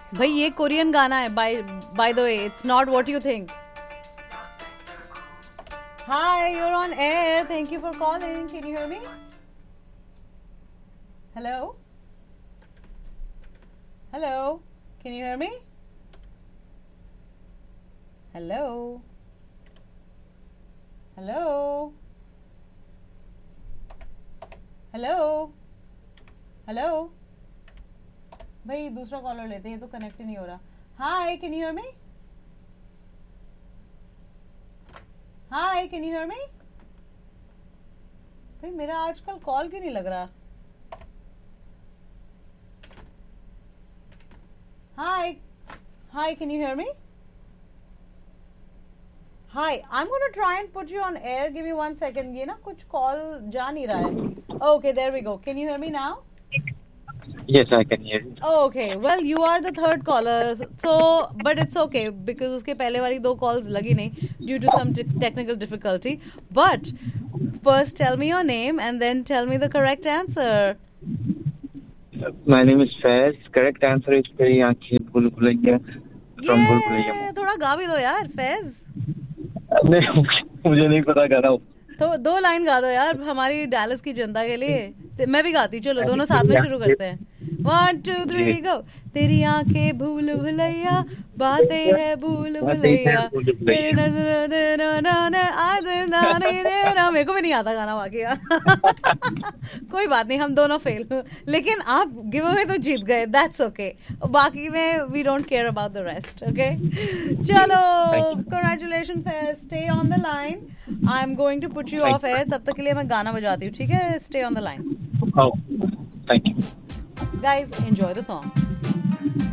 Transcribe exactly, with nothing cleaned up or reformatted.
भाई ये कोरियन गाना है, bye by the way, it's not what you think. Hi, you're on air. Thank you for calling. Can you hear me? Hello? Hello? Can you hear me? Hello? Hello? Hello? Hello? भाई दूसरा collar लेते हैं, ये तो connect ही नहीं हो रहा. Hi, can you hear me? Hi, can you hear me? भाई मेरा आजकल कॉल क्यों नहीं लग रहा? Hi, hi, can you hear me? Hi, I'm going to try and put you on air. Give me one second. ये ना कुछ कॉल जा नहीं रहा है. Okay, there we go. Can you hear me now? Yes, I can hear you. Okay, well you are the third caller, so but it's okay because उसके पहले वाली दो calls लगी नहीं due to some te- technical difficulty. But first tell me your name and then tell me the correct answer. My name is Faiz. Correct answer is तेरी आँखें भूल Bhulaiyaa from भूल भुलैया. ये थोड़ा गा भी दो यार, फैज. नहीं, मुझे नहीं पता गा रहा हूँ. तो दो लाइन गा दो यार हमारी डैलस की जनता के लिए. मैं भी गाती, चलो दोनों साथ में शुरू करते हैं. One two three go. तेरी आंखें भूल भुलैया, बातें है भूल भुलैया, तेरी नजर आज मेरे को भी नहीं आता गाना बाकी. कोई बात नहीं, हम दोनों फेल, लेकिन आप गिव अवे तो जीत गए. That's okay. बाकी में we don't care about the rest. Okay चलो, congratulation fest. Stay on the line. I am going to put you of air. तब तक के लिए मैं गाना बजाती हूँ, ठीक है? Stay on the line. Oh, thank you. Guys, enjoy the song.